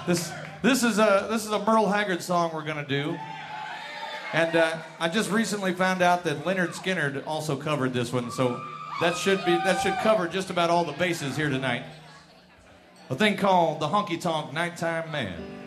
This is a Merle Haggard song we're gonna do, and I just recently found out that Leonard Skinner also covered this one, so that should cover just about all the bases here tonight. A thing called the Honky Tonk Nighttime Man.